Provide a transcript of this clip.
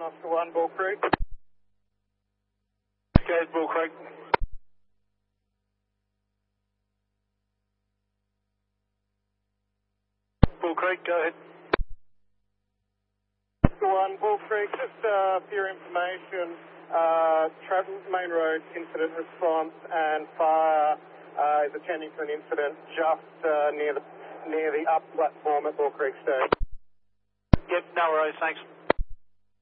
Oscar 1, Bull Creek. Goes Bull Creek. Bull Creek, go ahead. Oscar 1, Bull Creek, just for your information, main road incident response and fire is attending to an incident just near the up platform at Bull Creek Station. Yep, no worries, thanks.